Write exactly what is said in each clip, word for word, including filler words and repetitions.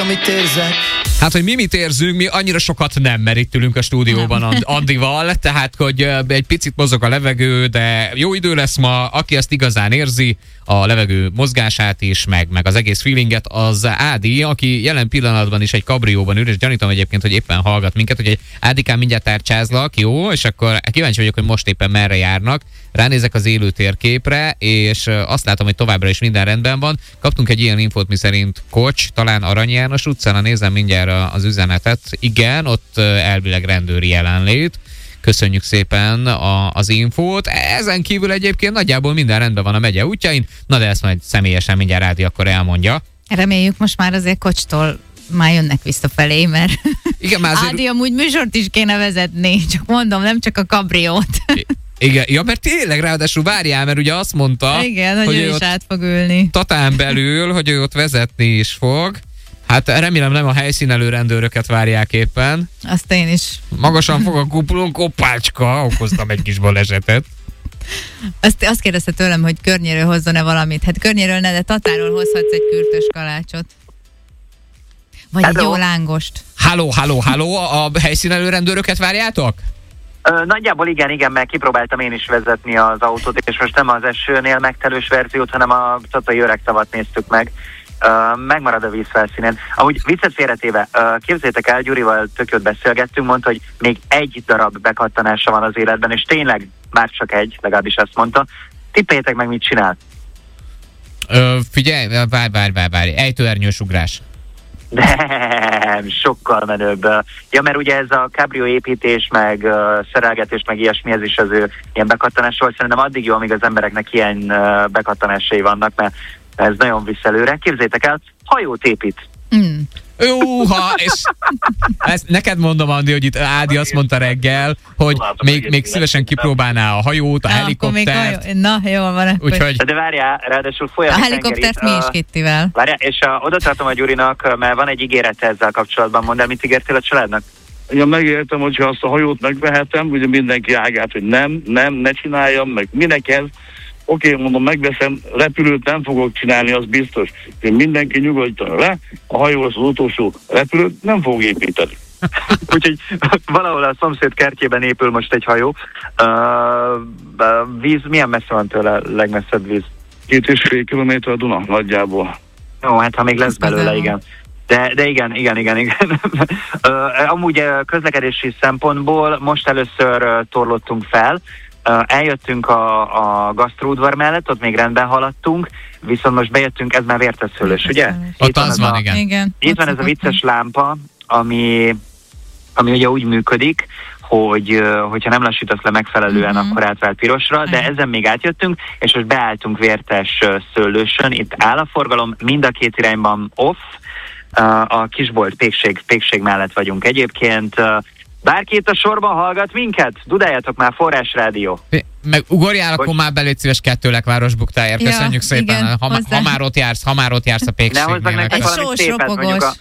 amit érzek. Hát, hogy mi mit érzünk, mi annyira sokat nem, mert itt ülünk a stúdióban And- Andival, tehát, hogy egy picit mozog a levegő, de jó idő lesz ma, aki ezt igazán érzi, a levegő mozgását is, meg, meg az egész feelinget, az Ádi, aki jelen pillanatban is egy kabrióban ül, és gyanítom egyébként, hogy éppen hallgat minket, hogy egy Ádikán mindjárt tárcsázlak, jó, és akkor kíváncsi vagyok, hogy most éppen merre járnak. Ránézek az élő térképre, és azt látom, hogy továbbra is minden rendben van. Kaptunk egy ilyen infót, miszerint Kocs, talán Arany János utcán, nézem mindjárt az üzenetet. Igen, ott elvileg rendőri jelenlét. Köszönjük szépen a, az infót. Ezen kívül egyébként nagyjából minden rendben van a megye útjain. Na de ezt majd személyesen mindjárt Ádi akkor elmondja. Reméljük most már azért Kocstól már jönnek visszafelé, mert igen, már azért... Ádi amúgy műsort is kéne vezetni. Csak mondom, nem csak a kabriót. Igen, ja, mert tényleg ráadásul várjál, mert ugye azt mondta, igen, hogy, hogy ő is át fog ülni. Tatán belül, hogy ő ott vezetni is fog. Hát remélem nem a helyszínelő rendőröket várják éppen. Azt én is. Magasan fog a kupulon, koppácska, okoztam egy kis balesetet. Azt, azt kérdezte tőlem, hogy környéről hozzon-e valamit. Hát környéről ne, de Tatáról hozhatsz egy kürtös kalácsot. Vagy hello. Egy jó lángost. Halló, halló, halló, a helyszínelő rendőröket várjátok? Ö, nagyjából igen, igen, mert kipróbáltam én is vezetni az autót, és most nem az esőnél megtelős verziót, hanem a tatai öregtavat néztük meg. Uh, megmarad a vízfelszínen. Amúgy viccet félretéve, uh, képzeljétek el, Gyurival tök jót beszélgettünk, mondta, hogy még egy darab bekattanása van az életben, és tényleg már csak egy, legalábbis azt mondta. Tippeljétek meg, mit csinál. Ö, figyelj, várj, várj, várj, várj, ejtőernyős ugrás. Nem, sokkal menőbb. Ja, mert ugye ez a cabrio építés, meg uh, szerelgetés, meg ilyesmi, ez is az ő ilyen bekattanás volt. Szerintem addig jó, amíg az embereknek ilyen uh, bekattanásai vannak, mert ez nagyon visz előre. Képzeljétek el, hajót épít. Mm. Jóha, és ezt neked mondom, Andi, hogy itt Ádi azt mondta reggel, hogy még, még szívesen kipróbálná a hajót, a Na, helikoptert. Hajó... Na, jól van. Akkor. Úgyhogy... De várjál, ráadásul folyami a helikoptert mi is Kittivel. Várjál, és uh, oda tartom a Gyurinak, mert van egy ígérete ezzel kapcsolatban. Mondd el, mit ígértél a családnak? Ja, megértem, hogyha azt a hajót megvehetem, ugye mindenki ágát, hogy nem, nem, ne csináljam, meg minek ez. Oké, okay, mondom, megveszem, repülőt nem fogok csinálni, az biztos. Én mindenki nyugodjon le, a hajó az, az utolsó repülőt nem fog építeni. Úgyhogy valahol a szomszéd kertjében épül most egy hajó. Uh, víz, milyen messze van tőle a legmesszebb víz? Két és fél kilométer a Duna, nagyjából. Jó, hát ha még lesz belőle, igen. De, de igen, igen, igen, igen. uh, amúgy közlekedési szempontból most először uh, torlottunk fel. Uh, eljöttünk a, a gasztróudvar mellett, ott még rendben haladtunk, viszont most bejöttünk, ez már Vértesszőlős, ugye? Ott az van, a, igen. igen. Itt van ez a vicces lámpa, ami, ami ugye úgy működik, hogy hogyha nem lassítasz le megfelelően, mm-hmm. akkor átvált pirosra, de ezen még átjöttünk, és most beálltunk Vértes Szőlősön, itt áll a forgalom, mind a két irányban off, uh, a kisbolt pékség, pékség mellett vagyunk egyébként. Uh, Bárki itt a sorban hallgat minket? Dudáljatok már, Forrás Rádió. Meg ugorjál, akkor már belégy szíves kettő Lekvárosbuktáért. Ja, köszönjük szépen. Igen, ha, ha már ott jársz, ha már ott jársz a pékségnél. Egy sós ropogós. A...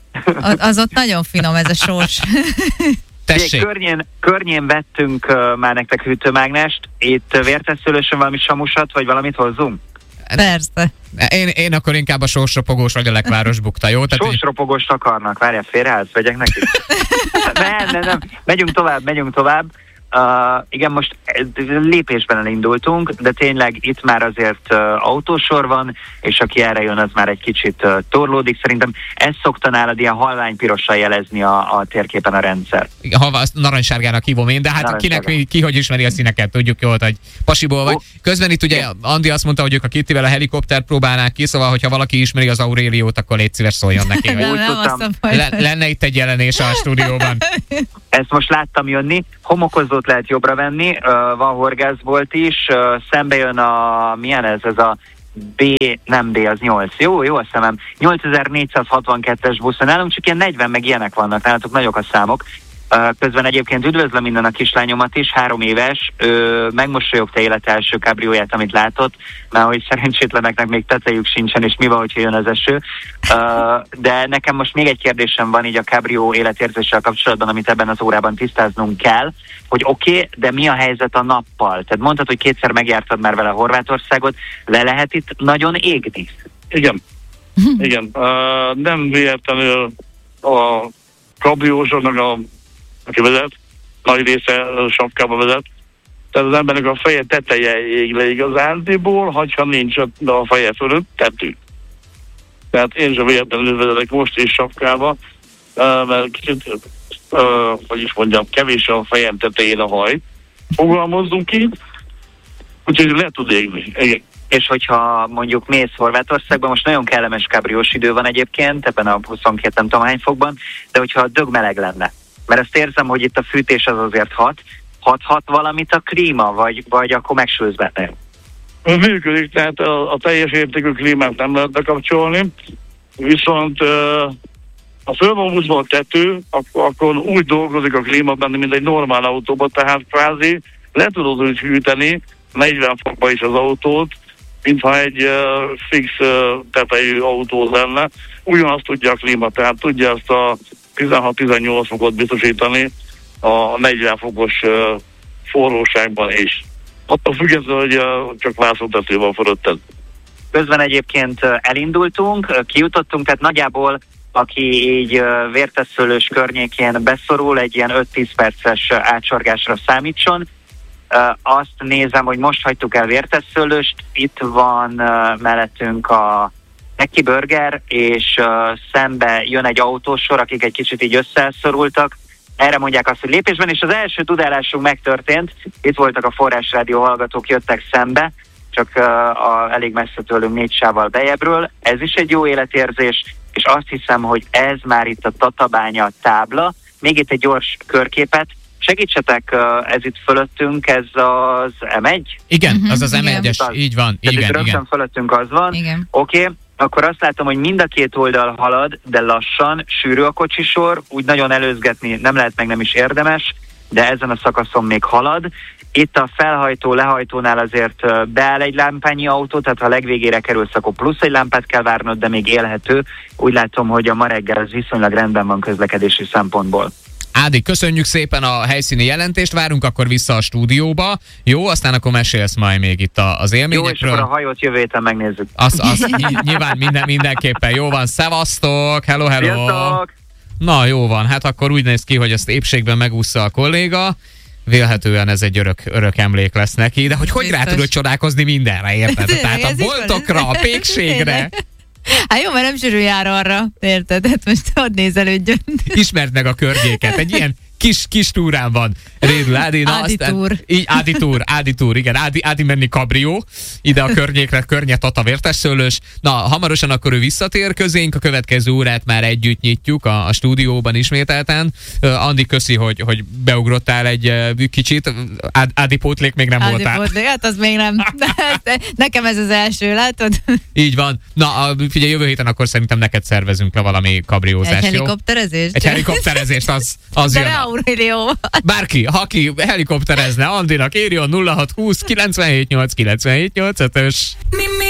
Az ott nagyon finom ez a sós. Tessék. Környén, környén vettünk uh, már nektek hűtőmágnest. Itt Vértesszőlősön valami samusat, vagy valamit hozzunk? Persze. Én, én akkor inkább a sósropogós vagy a Lekvárosbukta, jó? Sósropogost akarnak, várjál, félreállsz, vegyek neki. nem, nem, nem, megyünk tovább, megyünk tovább. Uh, igen, most lépésben elindultunk, de tényleg itt már azért uh, autósor van, és aki erre jön, az már egy kicsit uh, torlódik. Szerintem ez szokta nálad ilyen halványpirossal jelezni a, a térképen a rendszer. Ha azt narancssárgának hívom én, de hát kinek, ki hogy ismeri a színeket, tudjuk jól, hogy pasiból vagy. Közben itt ugye Andi azt mondta, hogy ők a Kittivel a helikoptert próbálnák ki, szóval hogyha valaki ismeri az Auréliót, akkor légy szíves, szóljon neki. nem, nem tudtam, le, lenne itt egy jelenés a stúdióban. Ezt most láttam jönni, homokozót lehet jobbra venni, uh, van horgászbolt is, uh, szembe jön a, milyen ez, ez a B, nem B, az nyolc, jó, jó a szemem, nyolcezer-négyszázhatvankettes buszon állunk, csak ilyen negyven meg ilyenek vannak, nálatok nagyok a számok. Uh, közben egyébként üdvözlöm innen a kislányomat is, három éves, ő megmosolyogta élet első kábrióját, amit látott, mert hogy szerencsétleneknek még tetejük sincsen, és mi van, hogyha jön az eső. Uh, de nekem most még egy kérdésem van így a kábrió életérzéssel kapcsolatban, amit ebben az órában tisztáznunk kell, hogy oké, okay, de mi a helyzet a nappal? Tehát mondtad, hogy kétszer megjártad már vele Horvátországot, le lehet itt nagyon égni? Igen. Igen, uh, nem véletlenül a kabriósoknak, a, aki vezet, nagy része sapkába vezet, tehát az embernek a feje teteje ég le igazándiból, hogyha nincs a, a feje fölött tető. Tehát én sem véletlenül vezetek most is sapkába, uh, mert kicsit, uh, hogy is mondjam, kevés a fejem tetején a haj. Fogalmazzunk így, úgyhogy le tud égni. Igen. És hogyha mondjuk mész Horvátországban, most nagyon kellemes kábriós idő van egyébként, ebben a huszonkét nem tudom hány fokban, de hogyha dög meleg lenne. Mert azt érzem, hogy itt a fűtés az azért hat, hathat valamit a klíma, vagy, vagy akkor megsülsz benne? Működik, tehát a, a teljes értékű klímát nem lehet bekapcsolni, viszont ha föl van húzva a tető, akkor, akkor úgy dolgozik a klíma benne, mint egy normál autóban, tehát kvázi le tudod úgy hűteni negyven fokba is az autót, mintha egy uh, fix uh, tetejű autó lenne. Ugyanazt tudja a klíma, tehát tudja ezt a tizenhat-tizennyolc fokot biztosítani a negyven fokos uh, forróságban is. Attól függetlenül, hogy uh, csak vászontető van fölötted. Közben egyébként uh, elindultunk, uh, kijutottunk, tehát nagyjából aki így uh, Vértesszőlős környékén beszorul, egy ilyen öt-tíz perces uh, átsorgásra számítson. Uh, azt nézem, hogy most hagytuk el Vértesszőlőst, itt van uh, mellettünk a Neki Burger, és uh, szembe jön egy autósor, akik egy kicsit így összeszorultak. Erre mondják azt, hogy lépésben, és az első tudálásunk megtörtént. Itt voltak a Forrásrádió hallgatók, jöttek szembe, csak uh, a, elég messze tőlünk négy sávval bejebbről. Ez is egy jó életérzés, és azt hiszem, hogy ez már itt a Tatabánya tábla. Még itt egy gyors körképet. Segítsetek, ez itt fölöttünk, ez az em egy? Igen, uh-huh, az az em egyes, így van. Tehát igen, itt rögtön igen. fölöttünk az van. Oké, okay. Akkor azt látom, hogy mind a két oldal halad, de lassan, sűrű a kocsisor, úgy nagyon előzgetni nem lehet, meg nem is érdemes, de ezen a szakaszon még halad. Itt a felhajtó-lehajtónál azért beáll egy lámpányi autó, tehát ha a legvégére kerülsz, akkor plusz egy lámpát kell várnod, de még élhető. Úgy látom, hogy a ma reggel az viszonylag rendben van közlekedési szempontból. Ádi, köszönjük szépen a helyszíni jelentést, várunk akkor vissza a stúdióba. Jó, aztán akkor mesélsz majd még itt az élményekről. Jó, és akkor a hajót jövő héten megnézzük. Az, az nyilván minden, mindenképpen jó van. Szevasztok, hello, hello. Sziasztok. Na, jó van, hát akkor úgy néz ki, hogy ezt épségben megúszza a kolléga. Vélhetően ez egy örök, örök emlék lesz neki, de hogy hogy rá tudod csodálkozni mindenre, érted? Tehát a boltokra, a pékségre. Hát jó, mert nem sűrű jár arra, érted? Hát most hadd nézelődjön. Ismerd meg a környéket, egy ilyen kis, kis túrán van Rédl Ádi. Ádi túr. Így, Ádi túr, Ádi túr, igen, Ádi, Ádi menni kabrió, ide a környékre, környe Tata Vértesszőlős. Na, hamarosan akkor ő visszatér közénk, a következő órát már együtt nyitjuk a, a stúdióban ismételten. Uh, Andi, köszi, hogy, hogy beugrottál egy uh, kicsit. Ád, Ádi pótlék még nem Ádi voltál. Pótlék, hát az még nem. Nekem ez az első, látod? Így van. Na, figyelj, jövő héten akkor szerintem neked szervezünk le valami kabriózást, egy jó? helikopterezést? Egy helikopterezést, az, az jön. Bárki, aki helikopterezne, Andinak írjon nulla hat húsz kilencvenhét nyolc kilencvenhét nyolc ötös.